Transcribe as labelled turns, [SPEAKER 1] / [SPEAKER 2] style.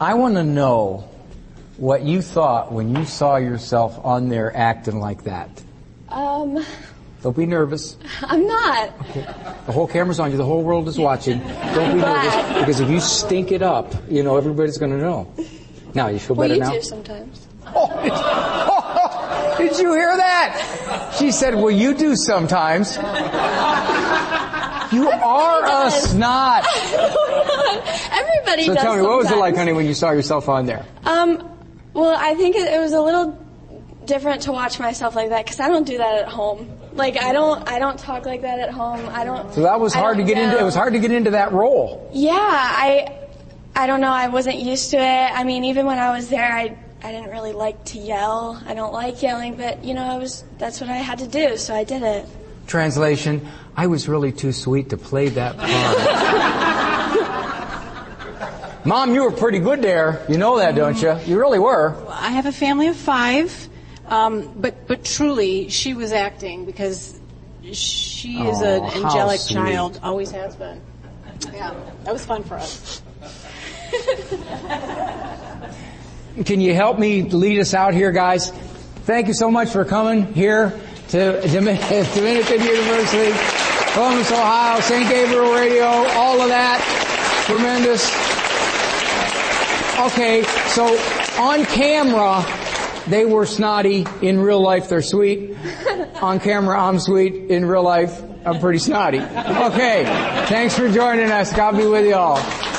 [SPEAKER 1] I want to know what you thought when you saw yourself on there acting like that. Don't be nervous.
[SPEAKER 2] I'm not.
[SPEAKER 1] Okay. The whole camera's on you. The whole world is watching. Don't be nervous, because if you stink it up, everybody's going to know. Now, you feel better now?
[SPEAKER 2] Well, you do sometimes.
[SPEAKER 1] Did you hear that? She said, well, you do sometimes. You are a snot.
[SPEAKER 2] Everybody
[SPEAKER 1] does. So tell me, what was it like, honey, when you saw yourself on there?
[SPEAKER 2] Well, I think it was a little different to watch myself like that, because I don't do that at home. Like, I don't talk like that at home.
[SPEAKER 1] So that was hard to get into. It was hard to get into that role.
[SPEAKER 2] Yeah, I don't know. I wasn't used to it. I mean, even when I was there, I didn't really like to yell. I don't like yelling, but that's what I had to do, so I did it.
[SPEAKER 1] Translation: I was really too sweet to play that part. Mom, you were pretty good there. You know that, don't you? You really were.
[SPEAKER 3] I have a family of 5, but truly, she was acting because she is an angelic child. Always has been. Yeah, that was fun for us.
[SPEAKER 1] Can you help me lead us out here, guys? Thank you so much for coming here to Dominican University, Columbus, Ohio, St. Gabriel Radio, all of that. Tremendous. Okay, so on camera, they were snotty. In real life, they're sweet. On camera, I'm sweet. In real life, I'm pretty snotty. Okay, thanks for joining us. God be with you all.